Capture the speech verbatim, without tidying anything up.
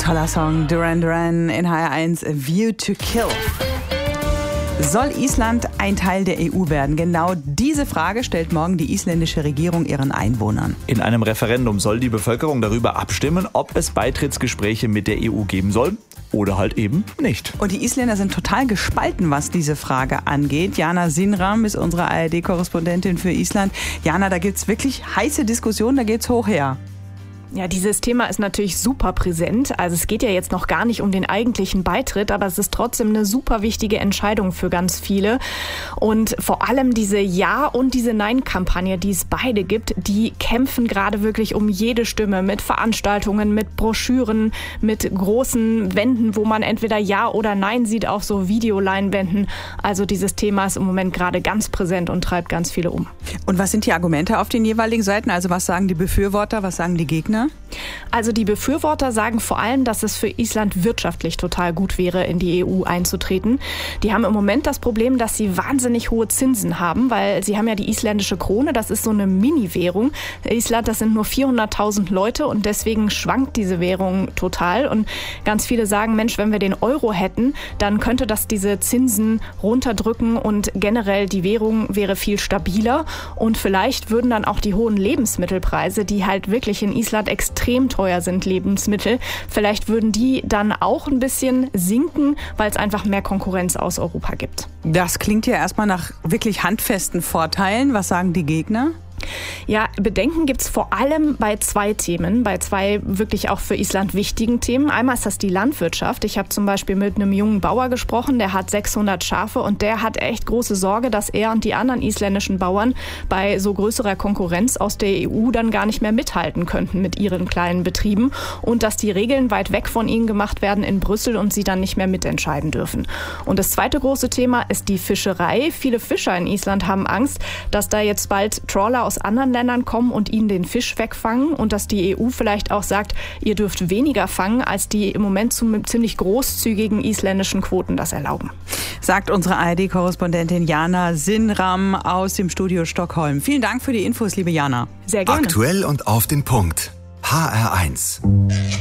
Toller Song, Duran Duran in H R eins, A View to Kill. Soll Island ein Teil der E U werden? Genau diese Frage stellt morgen die isländische Regierung ihren Einwohnern. In einem Referendum soll die Bevölkerung darüber abstimmen, ob es Beitrittsgespräche mit der E U geben soll oder halt eben nicht. Und die Isländer sind total gespalten, was diese Frage angeht. Jana Sinram ist unsere A R D-Korrespondentin für Island. Jana, da gibt es wirklich heiße Diskussionen, da geht's hoch her. Ja, dieses Thema ist natürlich super präsent. Also es geht ja jetzt noch gar nicht um den eigentlichen Beitritt, aber es ist trotzdem eine super wichtige Entscheidung für ganz viele. Und vor allem diese Ja- und diese Nein-Kampagne, die es beide gibt, die kämpfen gerade wirklich um jede Stimme mit Veranstaltungen, mit Broschüren, mit großen Wänden, wo man entweder Ja oder Nein sieht auf so Videoleinwänden. Also dieses Thema ist im Moment gerade ganz präsent und treibt ganz viele um. Und was sind die Argumente auf den jeweiligen Seiten? Also was sagen die Befürworter, was sagen die Gegner? Also die Befürworter sagen vor allem, dass es für Island wirtschaftlich total gut wäre, in die E U einzutreten. Die haben im Moment das Problem, dass sie wahnsinnig hohe Zinsen haben, weil sie haben ja die isländische Krone, das ist so eine Mini-Währung. Island, das sind nur vierhunderttausend Leute und deswegen schwankt diese Währung total. Und ganz viele sagen, Mensch, wenn wir den Euro hätten, dann könnte das diese Zinsen runterdrücken und generell die Währung wäre viel stabiler. Und vielleicht würden dann auch die hohen Lebensmittelpreise, die halt wirklich in Island extrem teuer sind, Lebensmittel, vielleicht würden die dann auch ein bisschen sinken, weil es einfach mehr Konkurrenz aus Europa gibt. Das klingt ja erstmal nach wirklich handfesten Vorteilen. Was sagen die Gegner? Ja, Bedenken gibt es vor allem bei zwei Themen, bei zwei wirklich auch für Island wichtigen Themen. Einmal ist das die Landwirtschaft. Ich habe zum Beispiel mit einem jungen Bauer gesprochen, der hat sechshundert Schafe und der hat echt große Sorge, dass er und die anderen isländischen Bauern bei so größerer Konkurrenz aus der E U dann gar nicht mehr mithalten könnten mit ihren kleinen Betrieben und dass die Regeln weit weg von ihnen gemacht werden in Brüssel und sie dann nicht mehr mitentscheiden dürfen. Und das zweite große Thema ist die Fischerei. Viele Fischer in Island haben Angst, dass da jetzt bald Trawler aus anderen Ländern kommen und ihnen den Fisch wegfangen und dass die E U vielleicht auch sagt, ihr dürft weniger fangen, als die im Moment zu ziemlich großzügigen isländischen Quoten das erlauben. Sagt unsere A R D-Korrespondentin Jana Sinram aus dem Studio Stockholm. Vielen Dank für die Infos, liebe Jana. Sehr gerne. Aktuell und auf den Punkt. H R eins.